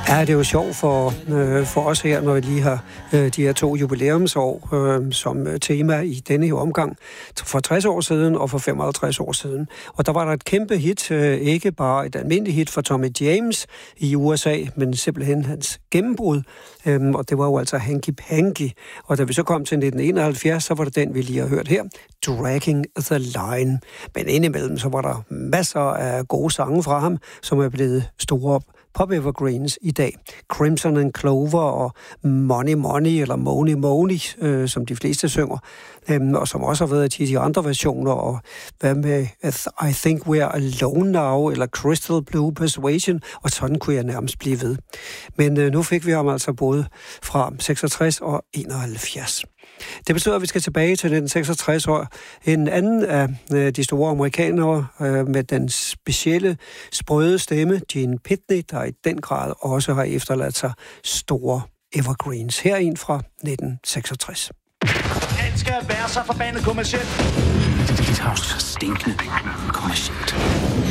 Ja, det er jo sjovt for os her, når vi lige har de her 2 jubilæumsår som tema i denne her omgang. For 60 år siden og for 55 år siden. Og der var der et kæmpe hit, ikke bare et almindeligt hit for Tommy James i USA, men simpelthen hans gennembrud. Og det var jo altså Hanky Panky. Og da vi så kom til 1971, så var det den, vi lige har hørt her, Dragging the Line. Men indimellem, så var der masser af gode sange fra ham, som er blevet store pop evergreens i dag. Crimson and Clover og Money Money eller Money Money, som de fleste synger, og som også har været i de andre versioner, og hvad med I Think We're Alone Now eller Crystal Blue Persuasion, og sådan kunne jeg nærmest blive ved. Men nu fik vi ham altså både fra 66 og 71. Det betyder, at vi skal tilbage til 1966 år. En anden af de store amerikanere med den specielle, sprøde stemme, Gene Pitney, der i den grad også har efterladt sig store evergreens. Her en fra 1966. Alt skal være så forbandet kommercielt. Det er så stinkende kommercielt.